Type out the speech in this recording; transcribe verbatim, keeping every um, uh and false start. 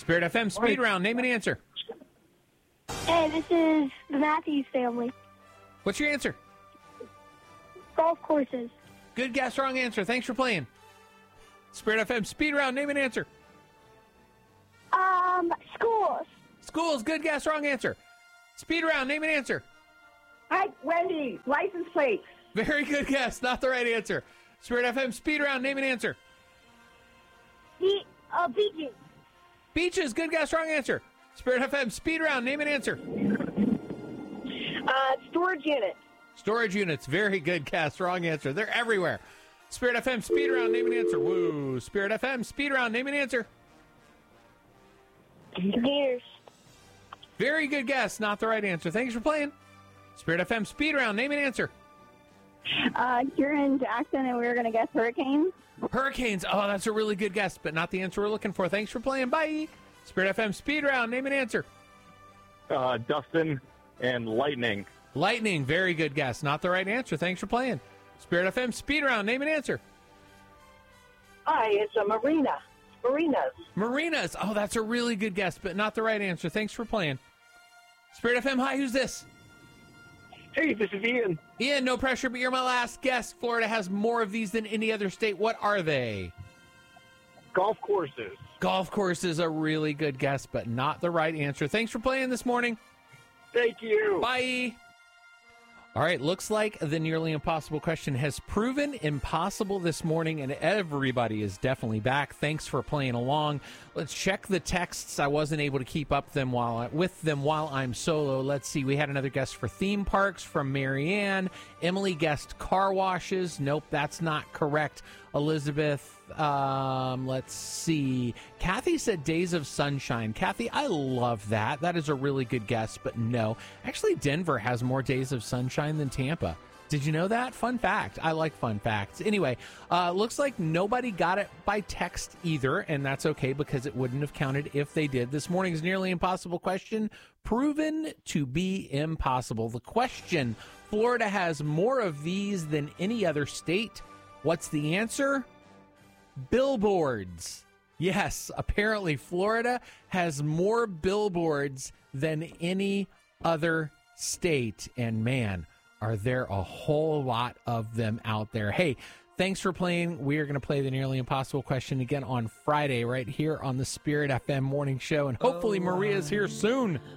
Spirit F M speed round. Name and answer. Hey, this is the Matthews family. What's your answer? Golf courses. Good guess, wrong answer. Thanks for playing. Spirit F M speed round. Name and answer. Um, schools. Schools. Good guess, wrong answer. Speed round. Name and answer. Hi, Wendy. License plates. Very good guess. Not the right answer. Spirit F M speed round. Name and answer. Be- uh, beaches. Beaches. Good guess, wrong answer. Spirit F M speed round. Name and answer. Uh, storage unit. Storage units. Very good guess, wrong answer. They're everywhere. Spirit F M speed round. Name and answer. Woo. Spirit F M speed round. Name and answer. Gears. Very good guess. Not the right answer. Thanks for playing. Spirit F M speed round. Name and answer. Uh, you're in Jackson, and we were going to guess hurricanes. Hurricanes. Oh, that's a really good guess, but not the answer we're looking for. Thanks for playing. Bye. Spirit F M speed round. Name and answer. Uh, Dustin and lightning. Lightning. Very good guess. Not the right answer. Thanks for playing. Spirit F M speed round. Name and answer. Hi, it's a marina. Marinas. Marinas. Oh, that's a really good guess, but not the right answer. Thanks for playing. Spirit F M. Hi, who's this? Hey, this is Ian. Ian, no pressure, but you're my last guess. Florida has more of these than any other state. What are they? Golf courses. Golf course is a really good guess, but not the right answer. Thanks for playing this morning. Thank you. Bye. All right, looks like the nearly impossible question has proven impossible this morning, and everybody is definitely back. Thanks for playing along. Let's check the texts. I wasn't able to keep up them while I, with them while I'm solo. Let's see. We had another guest for theme parks from Marianne. Emily guessed car washes. Nope, that's not correct. Elizabeth, um, let's see. Kathy said Days of Sunshine. Kathy, I love that. That is a really good guess, but no. Actually, Denver has more Days of Sunshine than Tampa. Did you know that? Fun fact. I like fun facts. Anyway, uh, looks like nobody got it by text either, and that's okay because it wouldn't have counted if they did. This morning's nearly impossible question proven to be impossible. The question, Florida has more of these than any other state. What's the answer? Billboards. Yes, apparently Florida has more billboards than any other state. And man, are there a whole lot of them out there. Hey, thanks for playing. We are going to play the nearly impossible question again on Friday right here on the Spirit F M Morning Show. And hopefully Maria's here soon.